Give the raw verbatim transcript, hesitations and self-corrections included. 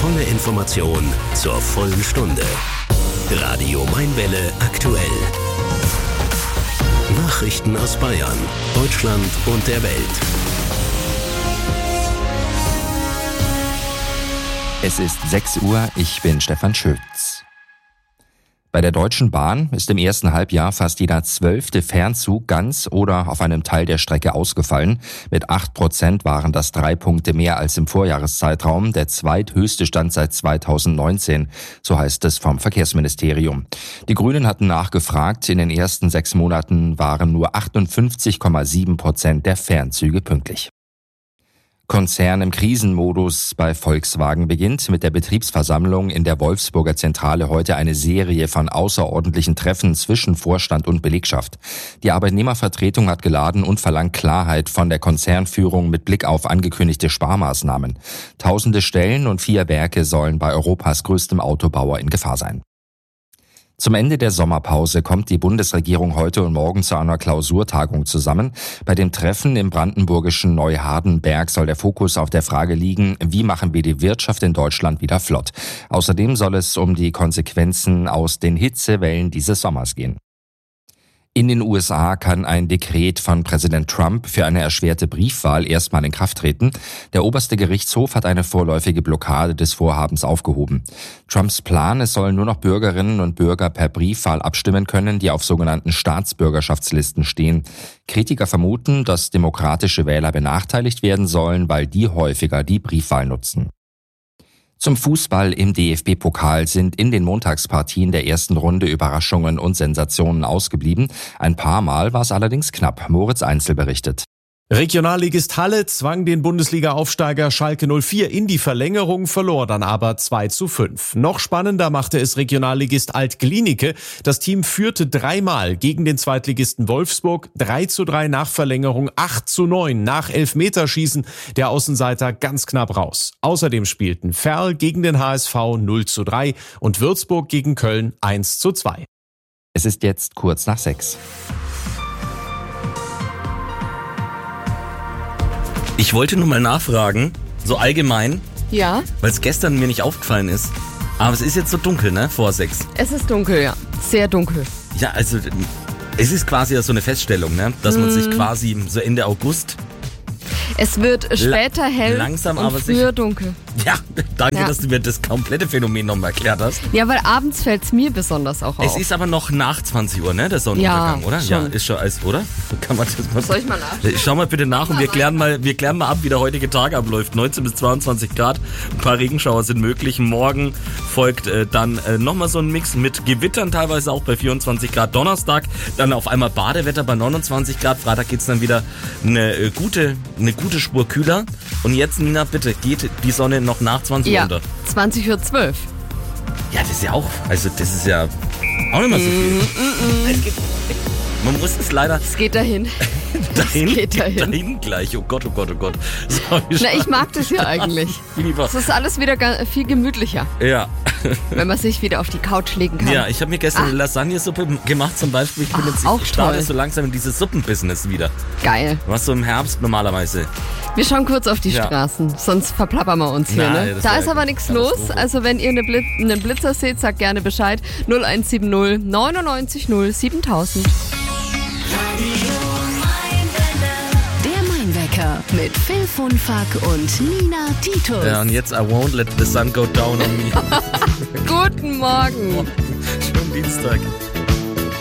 volle Information zur vollen Stunde. Radio Mainwelle aktuell. Nachrichten aus Bayern, Deutschland und der Welt. Es ist sechs Uhr, ich bin Stefan Schütz. Bei der Deutschen Bahn ist im ersten Halbjahr fast jeder zwölfte Fernzug ganz oder auf einem Teil der Strecke ausgefallen. Mit acht Prozent waren das drei Punkte mehr als im Vorjahreszeitraum, der zweithöchste Stand seit zweitausendneunzehn, so heißt es vom Verkehrsministerium. Die Grünen hatten nachgefragt, in den ersten sechs Monaten waren nur achtundfünfzig Komma sieben Prozent der Fernzüge pünktlich. Konzern im Krisenmodus bei Volkswagen beginnt mit der Betriebsversammlung in der Wolfsburger Zentrale heute eine Serie von außerordentlichen Treffen zwischen Vorstand und Belegschaft. Die Arbeitnehmervertretung hat geladen und verlangt Klarheit von der Konzernführung mit Blick auf angekündigte Sparmaßnahmen. Tausende Stellen und vier Werke sollen bei Europas größtem Autobauer in Gefahr sein. Zum Ende der Sommerpause kommt die Bundesregierung heute und morgen zu einer Klausurtagung zusammen. Bei dem Treffen im brandenburgischen Neuhardenberg soll der Fokus auf der Frage liegen, wie machen wir die Wirtschaft in Deutschland wieder flott. Außerdem soll es um die Konsequenzen aus den Hitzewellen dieses Sommers gehen. In den U S A kann ein Dekret von Präsident Trump für eine erschwerte Briefwahl erstmal in Kraft treten. Der oberste Gerichtshof hat eine vorläufige Blockade des Vorhabens aufgehoben. Trumps Plan, es sollen nur noch Bürgerinnen und Bürger per Briefwahl abstimmen können, die auf sogenannten Staatsbürgerschaftslisten stehen. Kritiker vermuten, dass demokratische Wähler benachteiligt werden sollen, weil die häufiger die Briefwahl nutzen. Zum Fußball im D F B-Pokal sind in den Montagspartien der ersten Runde Überraschungen und Sensationen ausgeblieben. Ein paar Mal war es allerdings knapp. Moritz Einzel berichtet. Regionalligist Halle zwang den Bundesliga-Aufsteiger Schalke null vier in die Verlängerung, verlor dann aber zwei zu fünf. Noch spannender machte es Regionalligist Alt-Glienicke. Das Team führte dreimal gegen den Zweitligisten Wolfsburg, drei zu drei nach Verlängerung, acht zu neun nach Elfmeterschießen. Der Außenseiter ganz knapp raus. Außerdem spielten Verl gegen den H S V null zu drei und Würzburg gegen Köln eins zu zwei. Es ist jetzt kurz nach sechs. Ich wollte nur mal nachfragen, so allgemein, Ja, weil es gestern mir nicht aufgefallen ist. Aber es ist jetzt so dunkel, ne? Vor sechs. es ist dunkel, ja. Sehr dunkel. Ja, also es ist quasi so eine Feststellung, ne? Dass man sich quasi so Ende August... Es wird später hell langsam, und aber früher sicher. dunkel. Ja, danke, Ja. dass du mir das komplette Phänomen nochmal erklärt hast. Ja, weil abends fällt es mir besonders auch Es auf. ist aber noch nach zwanzig Uhr, ne? Der Sonnenuntergang, Ja, oder? schon. Ja, ist schon alles, oder? Kann man das mal... Soll ich mal nachschauen? Schau mal bitte nach und wir klären mal, wir klären mal ab, wie der heutige Tag abläuft. neunzehn bis zweiundzwanzig Grad, ein paar Regenschauer sind möglich. Morgen folgt äh, dann äh, nochmal so ein Mix mit Gewittern, teilweise auch bei vierundzwanzig Grad. Donnerstag dann auf einmal Badewetter bei neunundzwanzig Grad. Freitag geht's dann wieder eine äh, gute, eine gute Spur kühler. Und jetzt, Nina, bitte, geht die Sonne noch nach zwanzig Uhr Ja, unter? zwanzig Uhr zwölf. Ja, das ist ja auch, also das ist ja auch nicht mal so viel. Es geht, man muss es leider Es geht dahin. dahin, geht dahin. gleich. Oh Gott, oh Gott, oh Gott. So, Na, ich mag das ja eigentlich. Lieber. Es ist alles wieder ga- viel gemütlicher, Ja. wenn man sich wieder auf die Couch legen kann. Ja, ich habe mir gestern eine Lasagnesuppe gemacht zum Beispiel. Ich bin Ach, jetzt, auch ich starte toll. so langsam in dieses Suppenbusiness wieder. Geil. Was so im Herbst normalerweise. Wir schauen kurz auf die Ja. Straßen, sonst verplappern wir uns hier. Nein, Ne? das Da wär ist aber nichts los. Katastrophe. Also wenn ihr eine Blitz, einen Blitzer seht, sagt gerne Bescheid. null eins sieben null neunundneunzig null siebentausend. Der Mainwecker mit Phil Funfack und Nina Titus. Ja, und jetzt I won't let the sun go down on me. Guten Morgen. Schon Dienstag.